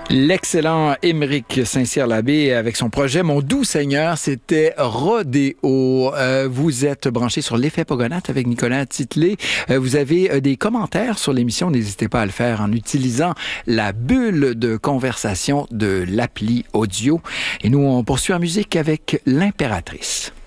L'excellent Émeric Saint-Cyr-Labbé avec son projet Mon doux Seigneur, c'était Rodéo. Vous êtes branché sur l'effet Pogonatte avec Nicolas Titley. Vous avez des commentaires sur l'émission, n'hésitez pas à le faire en utilisant la bulle de conversation de l'appli audio. Et nous, on poursuit en musique avec l'Impératrice.